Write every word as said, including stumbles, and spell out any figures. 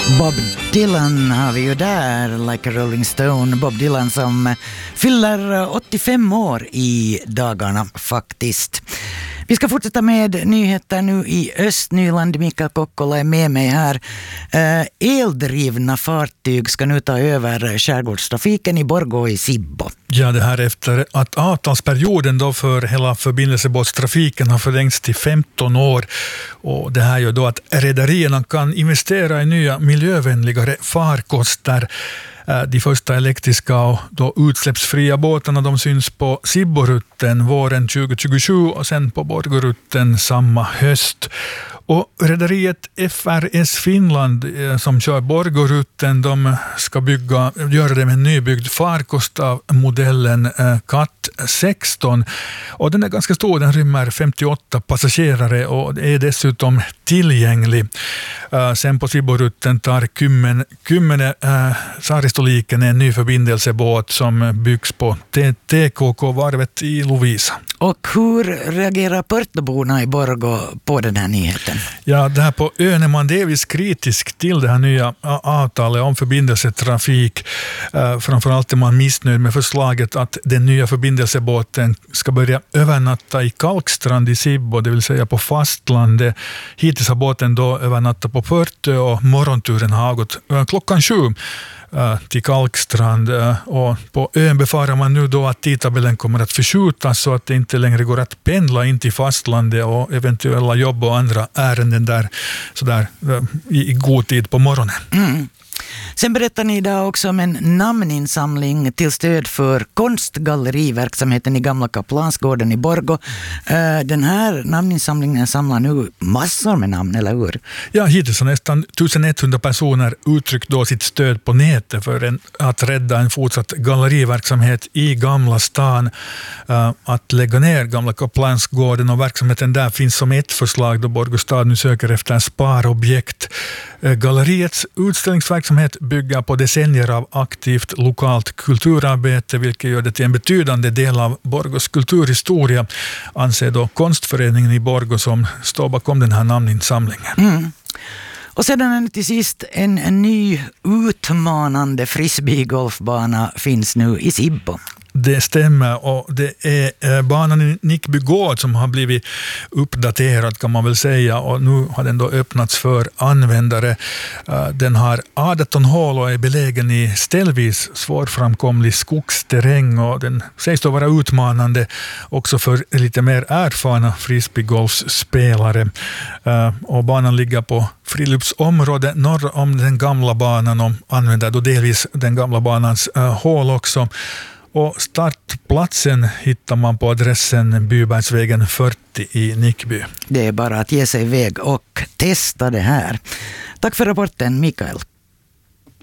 Bob Dylan har vi ju där, Like a Rolling Stone. Bob Dylan som fyller åttiofem år i dagarna faktiskt. Vi ska fortsätta med nyheter nu i Östnyland. Mikael Kokkola är med mig här. Eh, eldrivna fartyg ska nu ta över skärgårdstrafiken i Borgå och i Sibbo. Ja, det här efter att avtalsperioden då för hela förbindelsebåtstrafiken har förlängts till femton år. Och det här gör då att rederierna kan investera i nya miljövänligare farkoster. De första elektriska och då utsläppsfria båtarna de syns på Sibborutten våren tjugo tjugosju och sen på Borgårutten samma höst. Och rederiet F R S Finland som kör Borgårutten, de ska bygga, göra det med en nybyggd farkost av modellen C A T sexton. Och den är ganska stor, den rymmer femtioåtta passagerare och är dessutom tillgänglig. Uh, sen på Sibborutten tar Kymmen, Kymmene uh, Saaristoliken en ny förbindelsebåt som byggs på T K K-varvet i Lovisa. Och hur reagerar Pörtnoborna i Borgå på den här nyheten? Ja, det här på ön är man delvis kritisk till det här nya avtalet om förbindelsetrafik. Uh, framförallt är man missnöjd med förslaget att den nya förbindelsebåten ska börja övernatta i Kalkstrand i Sibbo, det vill säga på fastlandet. Hittills har båten då övernattat på Pörtö och morgonturen har gått uh, klockan sju uh, till Kalkstrand. Uh, och på ön befarar man nu då att tidtabellen kommer att förskjutas så att det inte längre går att pendla in till fastlandet och eventuella jobb och andra ärenden där, så där uh, i, i god tid på morgonen. Mm. Sen berättar ni idag också om en namninsamling till stöd för konstgalleriverksamheten i Gamla Kaplansgården i Borgå. Den här namninsamlingen samlar nu massor med namn, eller hur? Ja, hittills har nästan elva hundra personer uttryckt då sitt stöd på nätet för en, att rädda en fortsatt galleriverksamhet i Gamla stan. Att lägga ner Gamla Kaplansgården och verksamheten där finns som ett förslag då Borgå stad nu söker efter sparobjekt. Galleriets utställningsverksamhet bygger på decennier av aktivt lokalt kulturarbete, vilket gör det till en betydande del av Borgås kulturhistoria, anser då konstföreningen i Borgå som står bakom den här namninsamlingen. Mm. Och sedan till sist, en, en ny utmanande frisbeegolfbana finns nu i Sibbo. Det stämmer, och det är banan i Nickby gård som har blivit uppdaterad kan man väl säga, och nu har den då öppnats för användare. Den har arton hål och är belägen i ställvis svårframkomlig skogsterräng, och den sägs då vara utmanande också för lite mer erfarna frisbeegolfspelare. Och banan ligger på friluftsområde norr om den gamla banan och använder då delvis den gamla banans hål också. Och startplatsen hittar man på adressen Bybergsvägen fyrtio i Nickby. Det är bara att ge sig iväg och testa det här. Tack för rapporten, Mikael.